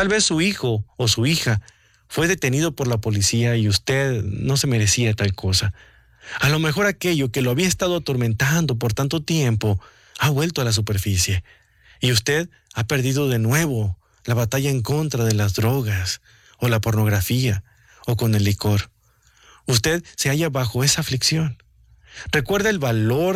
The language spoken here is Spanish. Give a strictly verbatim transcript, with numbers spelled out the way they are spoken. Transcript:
Tal vez su hijo o su hija fue detenido por la policía y usted no se merecía tal cosa. A lo mejor aquello que lo había estado atormentando por tanto tiempo ha vuelto a la superficie y usted ha perdido de nuevo la batalla en contra de las drogas o la pornografía o con el licor. Usted se halla bajo esa aflicción. Recuerda el valor